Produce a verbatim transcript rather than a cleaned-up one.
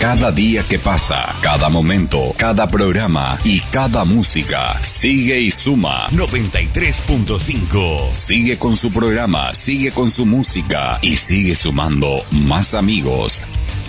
Cada día que pasa, cada momento, cada programa y cada música sigue y suma. noventa y tres punto cinco. Sigue con su programa, sigue con su música y sigue sumando más amigos.